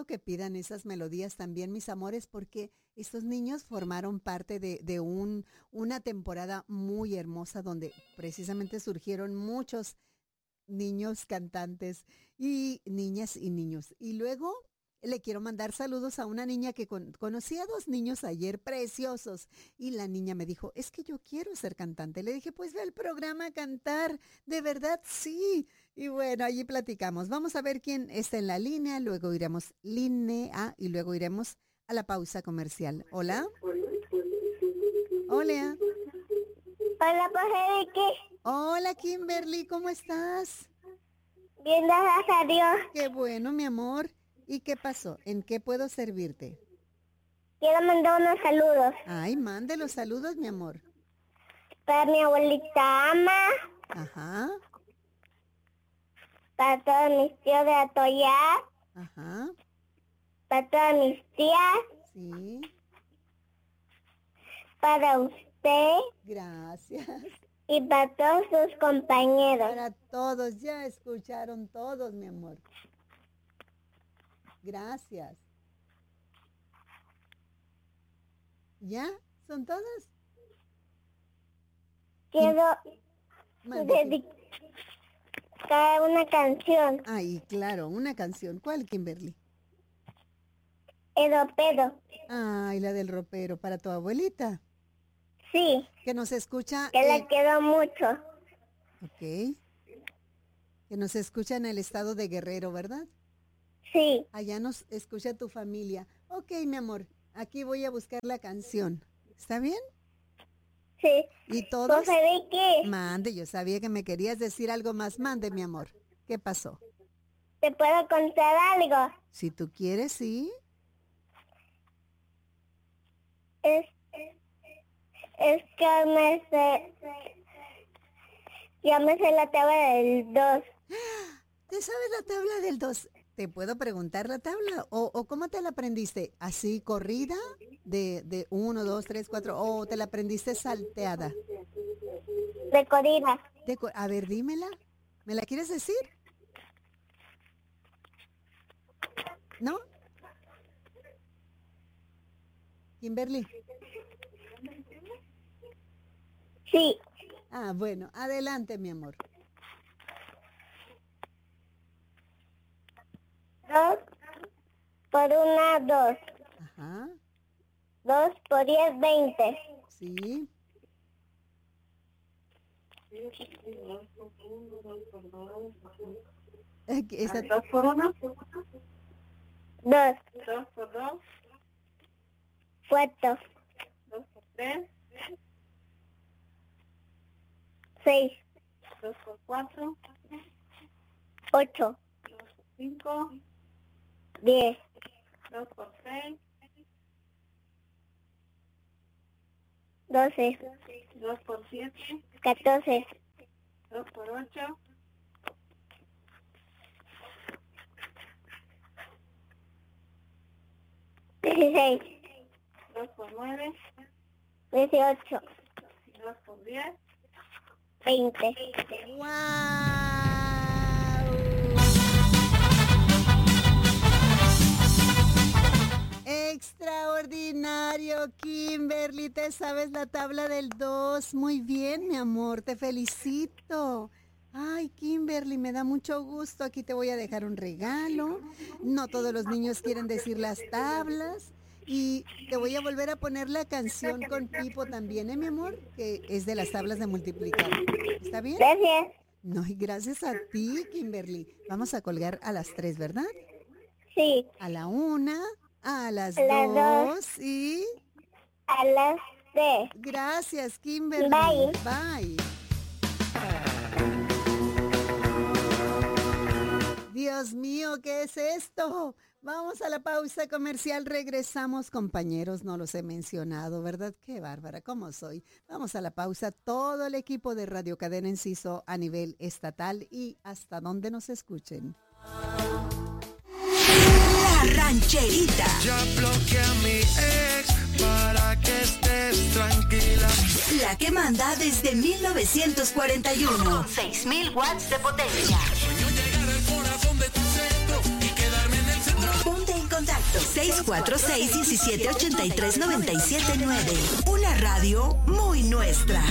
que pidan esas melodías también, mis amores, porque estos niños formaron parte de una temporada muy hermosa donde precisamente surgieron muchos niños cantantes y niñas y niños. Y luego le quiero mandar saludos a una niña que conocí a dos niños ayer preciosos y la niña me dijo, es que yo quiero ser cantante. Le dije, pues ve al programa a cantar, de verdad sí. Y bueno, allí platicamos. Vamos a ver quién está en la línea, luego iremos línea y luego iremos a la pausa comercial. Hola. Hola. Hola, pues Enrique. Hola, Kimberly, ¿cómo estás? Bien, gracias a Dios. Qué bueno, mi amor. ¿Y qué pasó? ¿En qué puedo servirte? Quiero mandar unos saludos Ay, mande los saludos, mi amor. para mi abuelita Ama, Ajá, para todos mis tíos de Atoyá, ajá, para todas mis tías, sí. para usted Gracias. y para todos sus compañeros. Para todos, ya escucharon todos, mi amor. Gracias. ¿Ya? ¿Son todos? Quiero Mande. dedicar una canción, Ay, claro, una canción. ¿Cuál, Kimberly? el ropero. Ay, la del ropero, para tu abuelita, Sí, que nos escucha. que la quiero mucho. Ok. Que nos escucha en el estado de Guerrero, ¿verdad? Sí, Allá nos escucha tu familia. Ok, mi amor, aquí voy a buscar la canción. ¿Está bien? sí. ¿Y todos? Pues Enrique, Mande, yo sabía que me querías decir algo más. Mande, mi amor. ¿Qué pasó? ¿te puedo contar algo? Si tú quieres, sí. Es que ya me sé la tabla del 2. ¿Te sabes la tabla del 2? ¿Te puedo preguntar la tabla? ¿O cómo te la aprendiste? ¿Así corrida? ¿De 1, 2, 3, 4? ¿O te la aprendiste salteada? De Corina. A ver, dímela. ¿Me la quieres decir? ¿No? Kimberly. Sí, Ah, bueno, adelante, mi amor. 2 por 1, 2. Ajá, 2 por 10, 20. sí. Esa, 2 por 1. 2. 2 por 2, 4. 2 por 3, 6. 2 por 4, 8. 2 por 5, 10. 2 por 6, 12. 2 por 7, 14. 2 por 8, 16. 2 por 9, 18. 2 por 10, 20. ¡Wow! Extraordinario, Kimberly, te sabes la tabla del 2. Muy bien, mi amor, te felicito. Ay, Kimberly, me da mucho gusto. Aquí te voy a dejar un regalo. No todos los niños quieren decir las tablas. Y te voy a volver a poner la canción con Pipo también, mi amor? Que es de las tablas de multiplicar. ¿Está bien? Gracias. No, y gracias a ti, Kimberly. Vamos a colgar a las 3, ¿verdad? Sí, A la 1, a las A las 2 y... a las 3. Gracias, Kimberly. Bye. Bye. Dios mío, ¿qué es esto? Vamos a la pausa comercial, regresamos, compañeros, no los he mencionado, ¿verdad? Qué bárbara, ¿cómo soy? Vamos a la pausa, todo el equipo de Radio Cadena Enciso a nivel estatal y hasta donde nos escuchen. La rancherita. Ya bloqueé a mi ex para que estés tranquila. La que manda desde 1941. Con 6,000 watts de potencia. Sueño llegar al corazón de tu centro y quedarme en el centro. Ponte en 646-1783-979. Una radio muy nuestra.